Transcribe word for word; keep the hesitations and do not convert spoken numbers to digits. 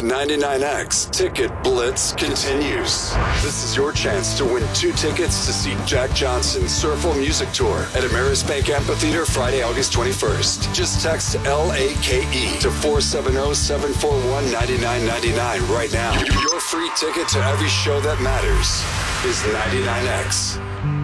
ninety-nine X Ticket Blitz continues. This is your chance to win two tickets to see Jack Johnson's Surfle Music Tour at Ameris Bank Amphitheater Friday, August twenty-first. Just text L A K E to four seven zero, seven four one, nine nine nine nine right now. Your free ticket to every show that matters is ninety-nine X.